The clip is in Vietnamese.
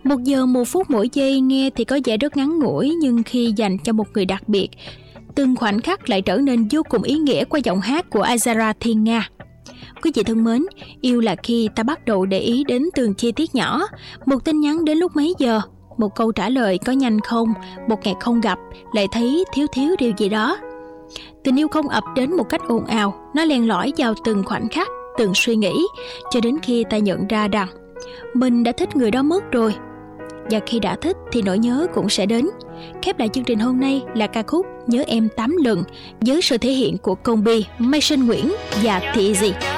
1 giờ 1 phút mỗi giây nghe thì có vẻ rất ngắn ngủi, nhưng khi dành cho một người đặc biệt, từng khoảnh khắc lại trở nên vô cùng ý nghĩa qua giọng hát của Azara Thiên Nga. Quý vị thân mến, yêu là khi ta bắt đầu để ý đến từng chi tiết nhỏ. Một tin nhắn đến lúc mấy giờ, một câu trả lời có nhanh không, một ngày không gặp lại thấy thiếu điều gì đó. Tình yêu không ập đến một cách ồn ào, nó len lỏi vào từng khoảnh khắc, từng suy nghĩ, cho đến khi ta nhận ra rằng mình đã thích người đó mất rồi. Và khi đã thích thì nỗi nhớ cũng sẽ đến. Khép lại chương trình hôm nay là ca khúc Nhớ Em 8 lần với sự thể hiện của Công Bi, Mason Nguyễn và Thị Dị.